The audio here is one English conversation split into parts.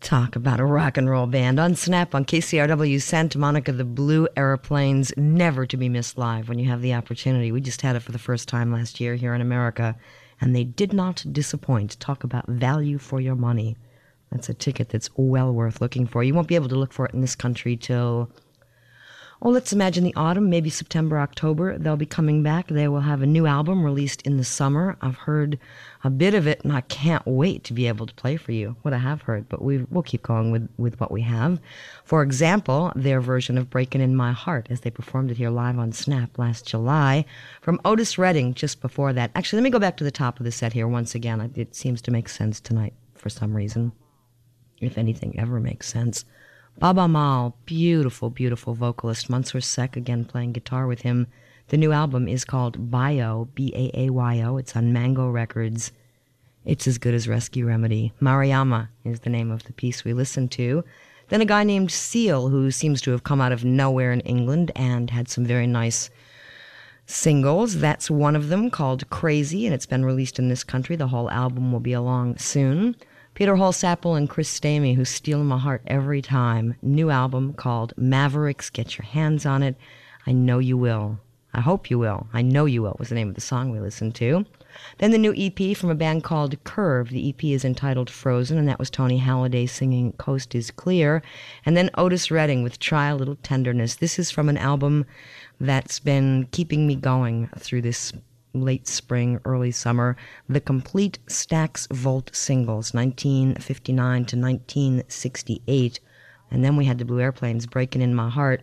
Talk about a rock and roll band. On Snap, on KCRW Santa Monica, the Blue Airplanes, never to be missed live when you have the opportunity. We just had it for the first time last year here in America, and they did not disappoint. Talk about value for your money. That's a ticket that's well worth looking for. You won't be able to look for it in this country till, let's imagine the autumn, maybe September, October. They'll be coming back. They will have a new album released in the summer. I've heard a bit of it, and I can't wait to be able to play for you what I have heard, but we'll keep going with what we have. For example, their version of Breakin' in My Heart, as they performed it here live on Snap last July, from Otis Redding just before that. Actually, let me go back to the top of the set here once again. It seems to make sense tonight for some reason, if anything ever makes sense. Baba Mal, beautiful, beautiful vocalist. Mansoor Sek, again, playing guitar with him. The new album is called Bayo, B-A-A-Y-O. It's on Mango Records. It's as good as Rescue Remedy. Mariama is the name of the piece we listened to. Then a guy named Seal, who seems to have come out of nowhere in England and had some very nice singles. That's one of them, called Crazy, and it's been released in this country. The whole album will be along soon. Peter Holsapple and Chris Stamey, who steal my heart every time. New album called Mavericks. Get your hands on it. I know you will. I hope you will. I know you will was the name of the song we listened to. Then the new EP from a band called Curve. The EP is entitled Frozen, and that was Tony Halliday singing Coast is Clear. And then Otis Redding with Try a Little Tenderness. This is from an album that's been keeping me going through this late spring, early summer. The Complete Stax Volt singles, 1959 to 1968. And then we had the Blue Airplanes, Breakin' in My Heart.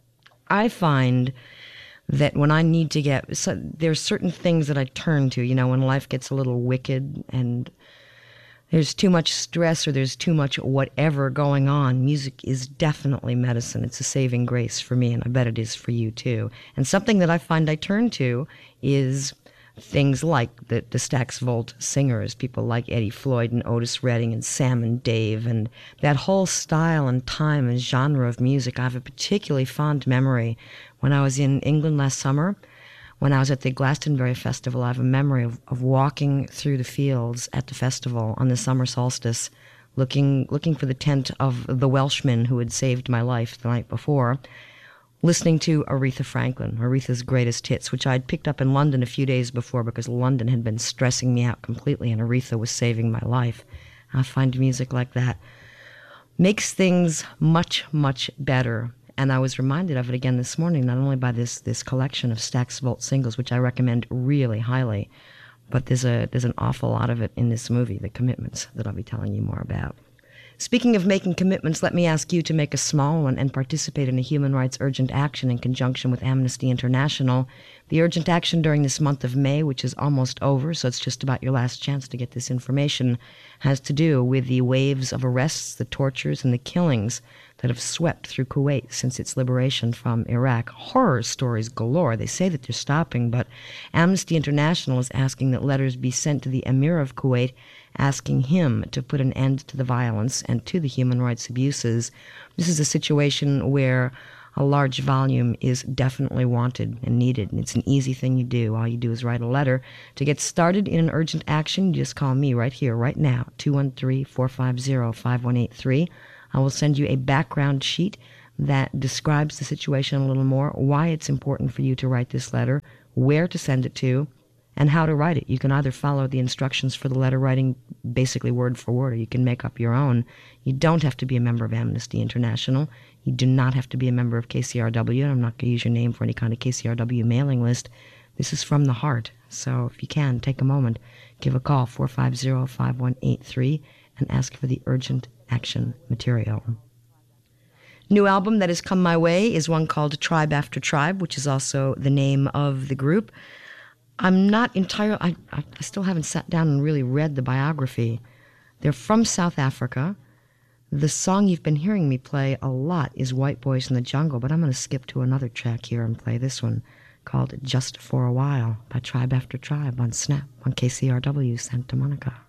I find that when I need to there's certain things that I turn to, when life gets a little wicked and there's too much stress or there's too much whatever going on. Music is definitely medicine. It's a saving grace for me, and I bet it is for you too. And something that I find I turn to is things like the Stax Volt singers, people like Eddie Floyd and Otis Redding and Sam and Dave, and that whole style and time and genre of music. I have a particularly fond memory when I was in England last summer. When I was at the Glastonbury Festival, I have a memory of walking through the fields at the festival on the summer solstice, looking for the tent of the Welshman who had saved my life the night before, listening to Aretha Franklin, Aretha's greatest hits, which I'd picked up in London a few days before because London had been stressing me out completely and Aretha was saving my life. I find music like that makes things much, much better. And I was reminded of it again this morning, not only by this collection of Stax Volt singles, which I recommend really highly, but there's an awful lot of it in this movie, The Commitments, that I'll be telling you more about. Speaking of making commitments, let me ask you to make a small one and participate in a human rights urgent action in conjunction with Amnesty International. The urgent action during this month of May, which is almost over, so it's just about your last chance to get this information, has to do with the waves of arrests, the tortures, and the killings that have swept through Kuwait since its liberation from Iraq. Horror stories galore. They say that they're stopping, but Amnesty International is asking that letters be sent to the Emir of Kuwait asking him to put an end to the violence and to the human rights abuses. This is a situation where a large volume is definitely wanted and needed, and it's an easy thing you do. All you do is write a letter. To get started in an urgent action, you just call me right here, right now, 213-450-5183. I will send you a background sheet that describes the situation a little more, why it's important for you to write this letter, where to send it to, and how to write it. You can either follow the instructions for the letter writing basically word for word, or you can make up your own. You don't have to be a member of Amnesty International. You do not have to be a member of KCRW. I'm not going to use your name for any kind of KCRW mailing list. This is from the heart. So if you can, take a moment, give a call, 450-5183, and ask for the urgent action material. New album that has come my way is one called Tribe After Tribe, which is also the name of the group. I'm not entirely, I still haven't sat down and really read the biography. They're from South Africa. The song you've been hearing me play a lot is White Boys in the Jungle, but I'm going to skip to another track here and play this one called Just for a While by Tribe After Tribe on Snap on KCRW Santa Monica.